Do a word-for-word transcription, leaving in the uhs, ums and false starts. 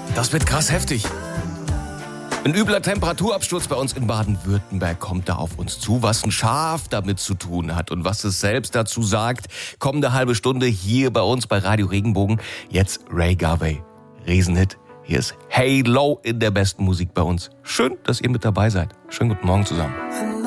Das wird krass heftig. Ein übler Temperaturabsturz bei uns in Baden-Württemberg kommt da auf uns zu. Was ein Schaf damit zu tun hat und was es selbst dazu sagt, kommende halbe Stunde hier bei uns bei Radio Regenbogen. Jetzt Ray Garvey, Riesenhit. Hier ist Hey Low in der besten Musik bei uns. Schön, dass ihr mit dabei seid. Schönen guten Morgen zusammen.